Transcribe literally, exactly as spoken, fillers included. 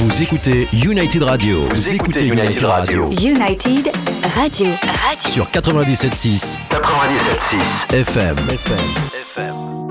Vous écoutez United Radio. Vous, Vous écoutez, écoutez United Radio. United Radio. Radio. Sur quatre-vingt-dix-sept virgule six. quatre-vingt-dix-sept virgule six. F M. F M. F M.